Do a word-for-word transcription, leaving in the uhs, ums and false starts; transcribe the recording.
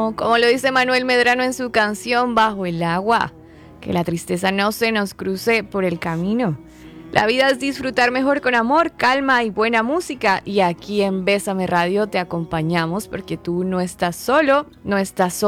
no, como lo dice Manuel Medrano en su canción Bajo el agua, que la tristeza no se nos cruce por el camino. La vida es disfrutar mejor con amor, calma y buena música, y aquí en Bésame Radio te acompañamos porque tú no estás solo, no estás solo.